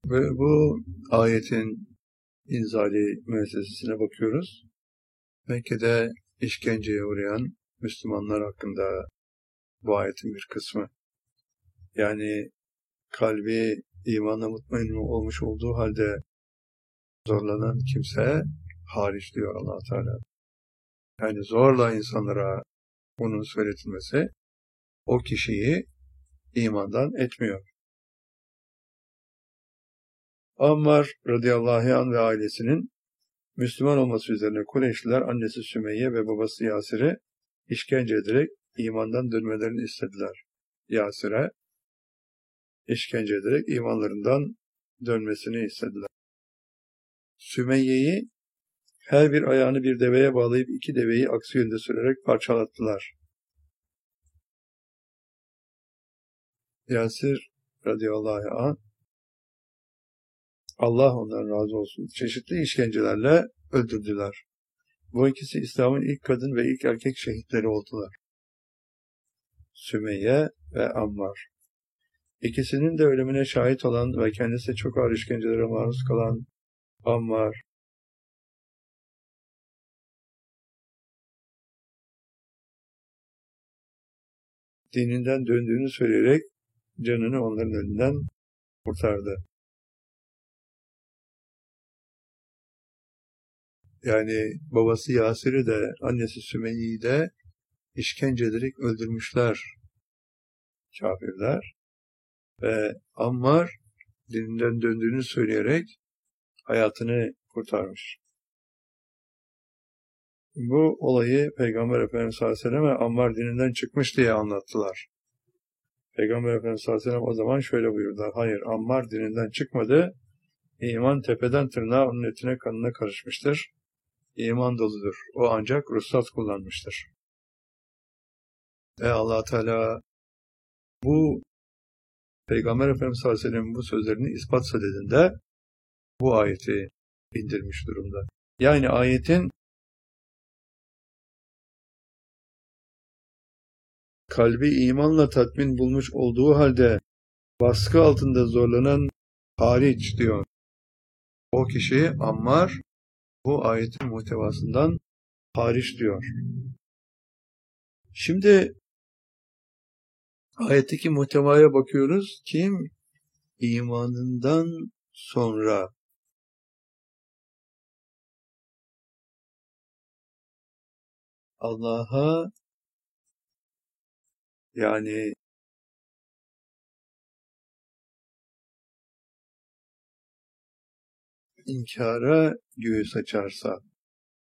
Ve bu ayetin inzali müessesesine bakıyoruz. Mekke'de işkenceye uğrayan Müslümanlar hakkında bu ayetin bir kısmı. Yani kalbi imanla mutmain olmuş olduğu halde zorlanan kimse hariç diyor Allah Teala. Yani zorla insanlara bunun söyletilmesi o kişiyi imandan etmiyor. Ammar radıyallahu anh ve ailesinin Müslüman olması üzerine Kureyşliler annesi Sümeyye ve babası Yasir'i işkence ederek imandan dönmelerini istediler. Yasir'e işkence ederek imanlarından dönmesini istediler. Sümeyye'yi her bir ayağını bir deveye bağlayıp iki deveyi aksi yönde sürerek parçalattılar. Yasir radıyallahu anh, Allah ondan razı olsun, çeşitli işkencelerle öldürdüler. Bu ikisi İslam'ın ilk kadın ve ilk erkek şehitleri oldular. Sümeyye ve Ammar. İkisinin de ölümüne şahit olan ve kendisi çok ağır işkencelere maruz kalan Ammar, dininden döndüğünü söyleyerek canını onların elinden kurtardı. Yani babası Yasir'i de annesi Sümeyye'yi de işkence ederek öldürmüşler kafirler ve Ammar dininden döndüğünü söyleyerek hayatını kurtarmış. Bu olayı Peygamber Efendimiz sallallahu aleyhi ve sellem Ammar dininden çıkmış diye anlattılar. Peygamber Efendimiz sallallahu aleyhi ve sellem o zaman şöyle buyurdular: hayır, Ammar dininden çıkmadı. İman tepeden tırnağa onun etine kanına karışmıştır. İman doludur. O ancak ruhsat kullanmıştır. Allah Teala bu Peygamber Efendimiz sallallahu aleyhi ve sellem'in bu sözlerini ispat sadedinde bu ayeti indirmiş durumda. Yani ayetin kalbi imanla tatmin bulmuş olduğu halde baskı altında zorlanan hariç diyor. O kişi Ammar bu ayetin muhtevasından hariç diyor. Şimdi ayetteki muhtevaya bakıyoruz. Kim imanından sonra Allah'a, yani inkara göğüs açarsa,